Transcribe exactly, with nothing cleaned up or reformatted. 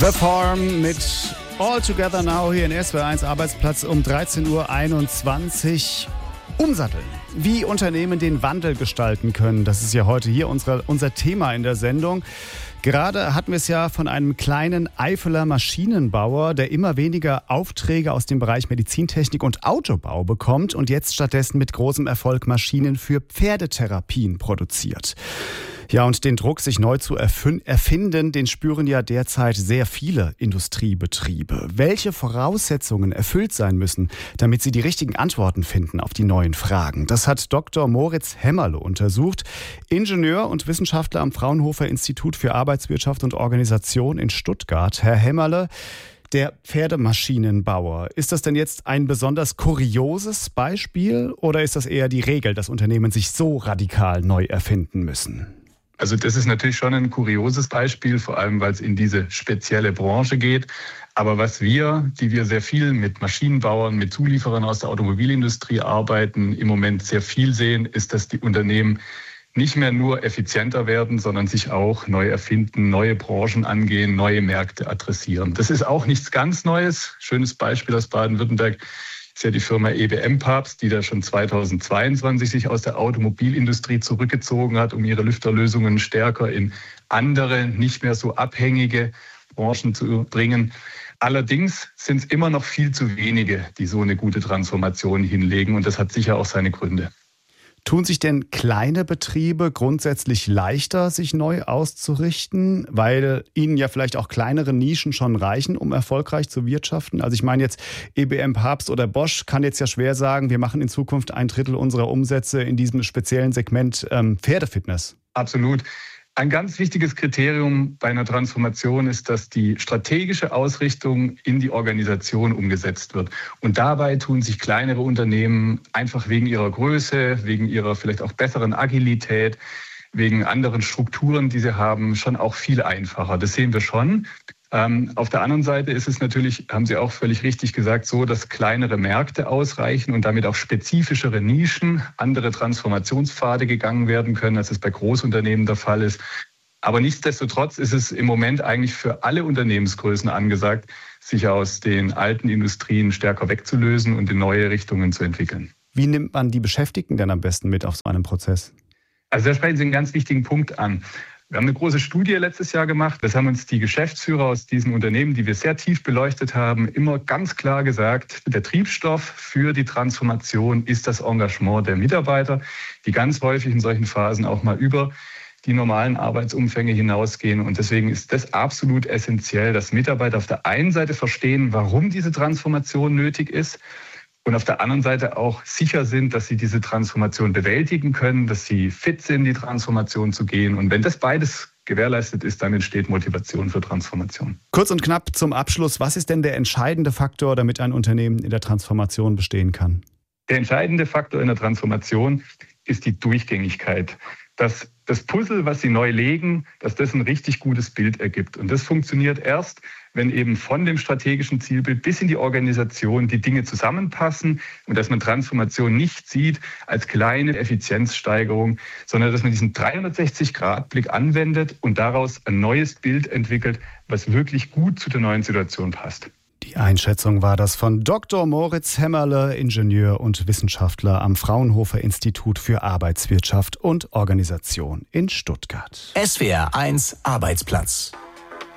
The Farm mit All Together Now hier in S W R eins Arbeitsplatz um dreizehn Uhr einundzwanzig. Umsatteln. Wie Unternehmen den Wandel gestalten können, das ist ja heute hier unsere, unser Thema in der Sendung. Gerade hatten wir es ja von einem kleinen Eifeler Maschinenbauer, der immer weniger Aufträge aus dem Bereich Medizintechnik und Autobau bekommt und jetzt stattdessen mit großem Erfolg Maschinen für Pferdetherapien produziert. Ja, und den Druck, sich neu zu erfinden, den spüren ja derzeit sehr viele Industriebetriebe. Welche Voraussetzungen erfüllt sein müssen, damit sie die richtigen Antworten finden auf die neuen Fragen? Das hat Doktor Moritz Hämmerle untersucht, Ingenieur und Wissenschaftler am Fraunhofer Institut für Arbeitswirtschaft und Organisation in Stuttgart. Herr Hämmerle, der Pferdemaschinenbauer, ist das denn jetzt ein besonders kurioses Beispiel oder ist das eher die Regel, dass Unternehmen sich so radikal neu erfinden müssen? Also das ist natürlich schon ein kurioses Beispiel, vor allem weil es in diese spezielle Branche geht. Aber was wir, die wir sehr viel mit Maschinenbauern, mit Zulieferern aus der Automobilindustrie arbeiten, im Moment sehr viel sehen, ist, dass die Unternehmen nicht mehr nur effizienter werden, sondern sich auch neu erfinden, neue Branchen angehen, neue Märkte adressieren. Das ist auch nichts ganz Neues. Schönes Beispiel aus Baden-Württemberg ist ja die Firma E B M Papst, die da schon zweitausendzweiundzwanzig sich aus der Automobilindustrie zurückgezogen hat, um ihre Lüfterlösungen stärker in andere, nicht mehr so abhängige Branchen zu bringen. Allerdings sind es immer noch viel zu wenige, die so eine gute Transformation hinlegen. Und das hat sicher auch seine Gründe. Tun sich denn kleine Betriebe grundsätzlich leichter, sich neu auszurichten, weil ihnen ja vielleicht auch kleinere Nischen schon reichen, um erfolgreich zu wirtschaften? Also ich meine jetzt E B M Papst oder Bosch kann jetzt ja schwer sagen, wir machen in Zukunft ein Drittel unserer Umsätze in diesem speziellen Segment ähm, Pferdefitness. Absolut. Ein ganz wichtiges Kriterium bei einer Transformation ist, dass die strategische Ausrichtung in die Organisation umgesetzt wird. Und dabei tun sich kleinere Unternehmen einfach wegen ihrer Größe, wegen ihrer vielleicht auch besseren Agilität, wegen anderen Strukturen, die sie haben, schon auch viel einfacher. Das sehen wir schon. Ähm, auf der anderen Seite ist es natürlich, haben Sie auch völlig richtig gesagt, so, dass kleinere Märkte ausreichen und damit auch spezifischere Nischen, andere Transformationspfade gegangen werden können, als es bei Großunternehmen der Fall ist. Aber nichtsdestotrotz ist es im Moment eigentlich für alle Unternehmensgrößen angesagt, sich aus den alten Industrien stärker wegzulösen und in neue Richtungen zu entwickeln. Wie nimmt man die Beschäftigten denn am besten mit auf so einem Prozess? Also da sprechen Sie einen ganz wichtigen Punkt an. Wir haben eine große Studie letztes Jahr gemacht. Das haben uns die Geschäftsführer aus diesen Unternehmen, die wir sehr tief beleuchtet haben, immer ganz klar gesagt, der Triebstoff für die Transformation ist das Engagement der Mitarbeiter, die ganz häufig in solchen Phasen auch mal über die normalen Arbeitsumfänge hinausgehen. Und deswegen ist das absolut essentiell, dass Mitarbeiter auf der einen Seite verstehen, warum diese Transformation nötig ist, und auf der anderen Seite auch sicher sind, dass sie diese Transformation bewältigen können, dass sie fit sind, die Transformation zu gehen. Und wenn das beides gewährleistet ist, dann entsteht Motivation für Transformation. Kurz und knapp zum Abschluss. Was ist denn der entscheidende Faktor, damit ein Unternehmen in der Transformation bestehen kann? Der entscheidende Faktor in der Transformation ist die Durchgängigkeit. Dass das Puzzle, was Sie neu legen, dass das ein richtig gutes Bild ergibt. Und das funktioniert erst, wenn eben von dem strategischen Zielbild bis in die Organisation die Dinge zusammenpassen und dass man Transformation nicht sieht als kleine Effizienzsteigerung, sondern dass man diesen dreihundertsechzig Grad Blick anwendet und daraus ein neues Bild entwickelt, was wirklich gut zu der neuen Situation passt. Die Einschätzung war das von Doktor Moritz Hämmerle, Ingenieur und Wissenschaftler am Fraunhofer Institut für Arbeitswirtschaft und Organisation in Stuttgart. S W R eins Arbeitsplatz.